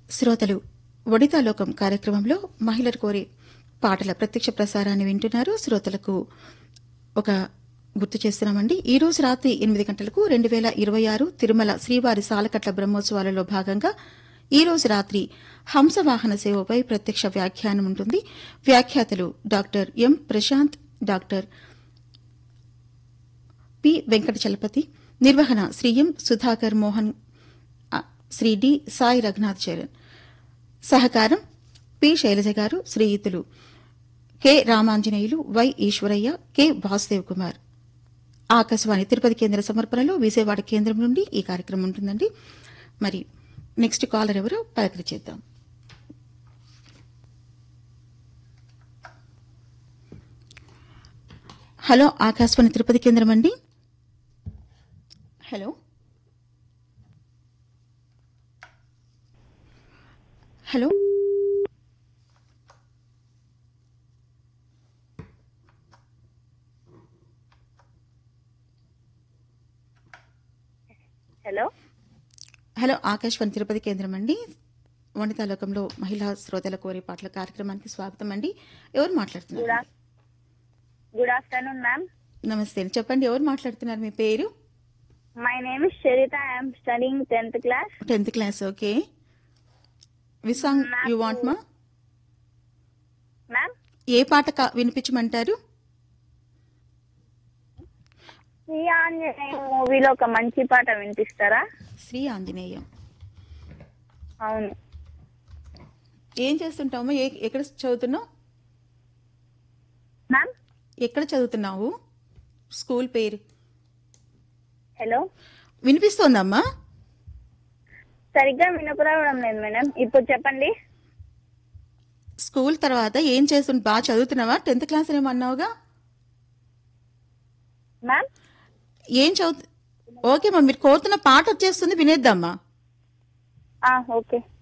శ్రోతలు వనితాలోకం కార్యక్రమంలో మహిళలు కోరే పాటల ప్రత్యక్ష ప్రసారాన్ని వింటున్నారు. శ్రోతలకు ఒక గుర్తు చేస్తున్నామండి. ఈ రోజు రాత్రి 8 గంటలకు 2026 తిరుమల శ్రీవారి సాలకట్ల బ్రహ్మోత్సవాలలో భాగంగా ఈ రోజు రాత్రి హంసవాహన సేవపై ప్రత్యక్ష వ్యాఖ్యానం ఉంటుంది. వ్యాఖ్యాతలు doctor M Prashanth, doctor P Venkatachalapathi. నిర్వహణ శ్రీ ఎం సుధాకర్ మోహన్, శ్రీ డి సాయి రఘునాథ్ చరణ్. సహకారం పి శైలజ గారు, శ్రీయుతులు K Ramanjaneyulu, why Eshwaraiah, K Vasudev Kumar. Akashvani Tirupati కేంద్ర సమర్పణలో విజయవాడ కేంద్రం నుండి ఈ కార్యక్రమం ఉంటుందండి. మరి నెక్స్ట్ కాలర్ ఎవరో పలకరించేద్దాం. హలో, ఆకాశవాణి తిరుపతి కేంద్రం అండి. Hello hello hello hello, Akashvani Tirupati కేంద్రం అండి. వనితాలోకంలో మహిళా శ్రోతల కోరే పాటల కార్యక్రమానికి స్వాగతం అండి. ఎవరు మాట్లాడుతున్నారు? Good afternoon ma'am. నమస్తే, చెప్పండి ఎవరు మాట్లాడుతున్నారు? మీ పేరు? My name is శరిత. I'm studying 10th class. 10th class. Okay, which song you want మా? మ్యామ్, ఏ పాట వినిపించమంటారు? శ్రీ ఆంజనేయ మూవీలో ఒక మంచి పాట వినిపిస్తారా? శ్రీ ఆంజనేయం. అవును. ఏం చేస్తుంటావు? ఎక్కడ చదువుతున్నావు? మ్యామ్, ఎక్కడ చదువుతున్నావు? స్కూల్ పేరు? హలో, వినిపిస్తోందమ్మా? సరిగ్గా వినపరావడం లేదు మేడం. ఇప్పుడు చెప్పండి. స్కూల్ తర్వాత ఏం చేస్తుంటే బాగా చదువుతున్నావా? 10th class ఏమన్నావుగా? మ్యామ్, ఏం చదువు? ఓకే మా, మీరు కోరుతున్న పాట వచ్చేస్తుంది, వినేద్దామా? ఓకే.